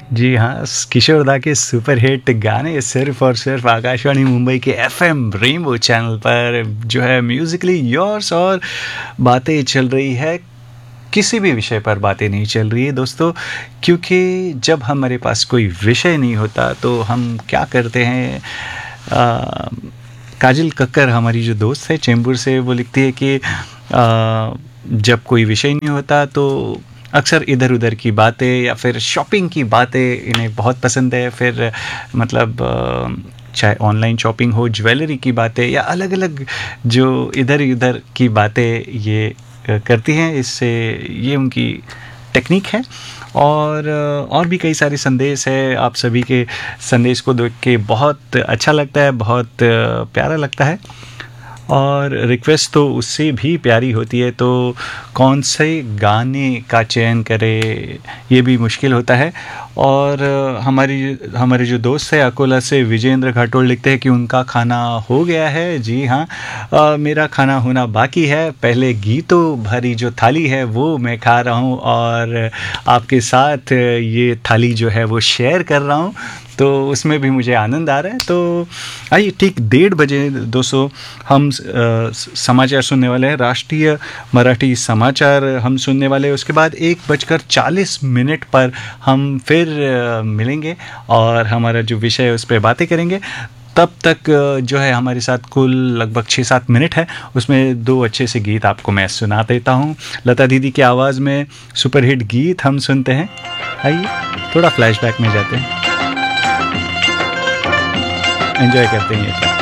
जी हाँ, किशोर दा के सुपर हिट गाने सिर्फ़ और सिर्फ़ आकाशवाणी मुंबई के एफ़एम रेनबो चैनल पर जो है म्यूज़िकली योर्स। और बातें चल रही है, किसी भी विषय पर बातें नहीं चल रही है दोस्तों, क्योंकि जब हमारे पास कोई विषय नहीं होता तो हम क्या करते हैं। अ, काजल कक्कर हमारी जो दोस्त है चेंबूर से, वो लिखती है कि जब कोई विषय नहीं होता तो अक्सर इधर-उधर की बातें या फिर शॉपिंग की बातें इन्हें बहुत पसंद है। फिर मतलब चाहे ऑनलाइन शॉपिंग हो, ज्वेलरी की बातें या अलग-अलग जो इधर-उधर की बातें ये करती हैं, इससे ये उनकी टेक्निक है। और भी कई सारे संदेश है, आप सभी के संदेश को देख के बहुत अच्छा लगता है, बहुत प्यारा लगता है। और रिक्वेस्ट तो उससे भी प्यारी होती है, तो कौन से गाने का चयन करें ये भी मुश्किल होता है। और हमारे जो दोस्त है अकोला से विजेंद्र घाटोल लिखते हैं कि उनका खाना हो गया है। जी हाँ, मेरा खाना होना बाकी है। पहले गीतों भरी जो थाली है वो मैं खा रहा हूँ और आपके साथ ये थाली जो है वो शेयर कर रहा हूँ, तो उसमें भी मुझे आनंद आ रहा है। तो आइए, ठीक 1:30 बजे दोस्तों हम समाचार सुनने वाले हैं, राष्ट्रीय मराठी समाचार हम सुनने वाले हैं। उसके बाद 1:40 पर हम फिर मिलेंगे और हमारा जो विषय है उस पर बातें करेंगे। तब तक जो है हमारे साथ कुल लगभग 6-7 मिनट है, उसमें 2 अच्छे से गीत आपको मैं सुना देता हूँ। लता दीदी की आवाज़ में सुपरहिट गीत हम सुनते हैं। आइए थोड़ा फ्लैशबैक में जाते हैं, एंजॉय करते हैं ये।